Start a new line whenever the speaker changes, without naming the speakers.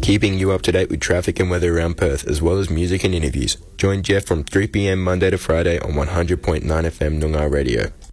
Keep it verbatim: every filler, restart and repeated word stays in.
keeping you up to date with traffic and weather around Perth, as well as music and interviews. Join Jeff from three p.m. Monday to Friday on one hundred point nine F M Noongar Radio.